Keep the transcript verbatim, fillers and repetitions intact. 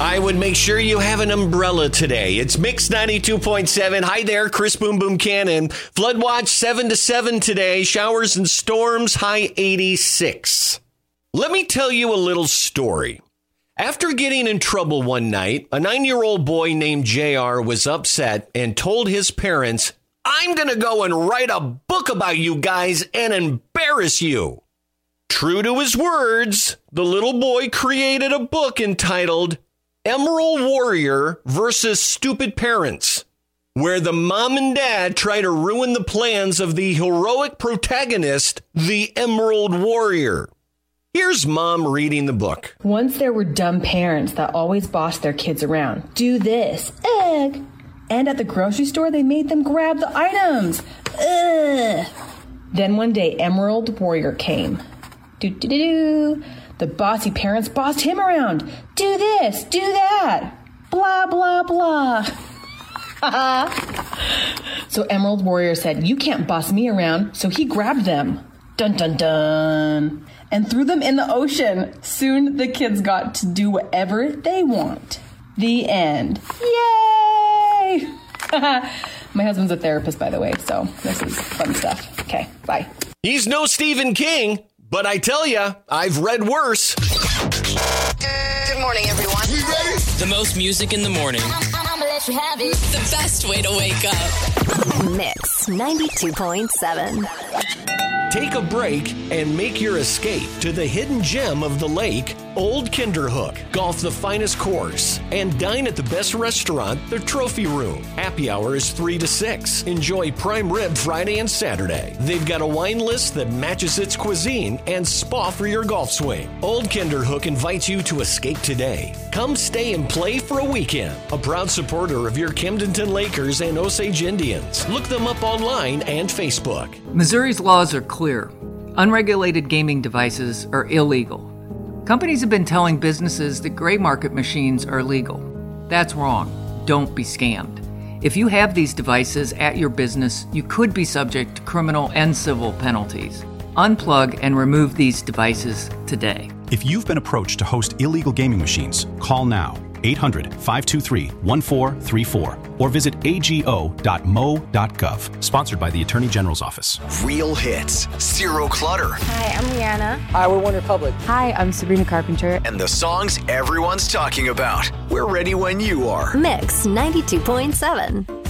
I would make sure you have an umbrella today. It's Mix ninety-two point seven. Hi there, Chris Boom Boom Cannon. Flood watch seven to seven today. Showers and storms, high eighty-six. Let me tell you a little story. After getting in trouble one night, a nine-year-old boy named J R was upset and told his parents, "I'm going to go and write a book about you guys and embarrass you." True to his words, the little boy created a book entitled Emerald Warrior versus Stupid Parents, where the mom and dad try to ruin the plans of the heroic protagonist, the Emerald Warrior. Here's Mom reading the book. Once there were dumb parents that always bossed their kids around. Do this. Egg. And at the grocery store, they made them grab the items. Ugh. Then one day, Emerald Warrior came. Do-do-do-do. The bossy parents bossed him around. Do this, do that. Blah, blah, blah. So Emerald Warrior said, "You can't boss me around." So he grabbed them. Dun, dun, dun. And threw them in the ocean. Soon the kids got to do whatever they want. The end. Yay! My husband's a therapist, by the way, so this is fun stuff. Okay, bye. He's no Stephen King. But I tell ya, I've read worse. Good morning, everyone. We ready? The most music in the morning. I'm, I'm gonna let you have it. The best way to wake up. Mix ninety-two point seven. Take a break and make your escape to the hidden gem of the lake, Old Kinderhook. Golf the finest course and dine at the best restaurant, the Trophy Room. Happy hour is three to six. Enjoy prime rib Friday and Saturday. They've got a wine list that matches its cuisine and spa for your golf swing. Old Kinderhook invites you to escape today. Come stay and play for a weekend. A proud supporter of your Camdenton Lakers and Osage Indians. Look them up online and Facebook. Missouri's laws are clear. Unregulated gaming devices are illegal. Companies have been telling businesses that gray market machines are legal. That's wrong. Don't be scammed. If you have these devices at your business, you could be subject to criminal and civil penalties. Unplug and remove these devices today. If you've been approached to host illegal gaming machines, call now. eight hundred, five two three, one four three four or visit a g o dot m o dot gov. Sponsored by the Attorney General's Office. Real hits, zero clutter. Hi, I'm Rihanna. Hi, we're One Republic. Hi, I'm Sabrina Carpenter. And the songs everyone's talking about. We're ready when you are. Mix ninety-two point seven.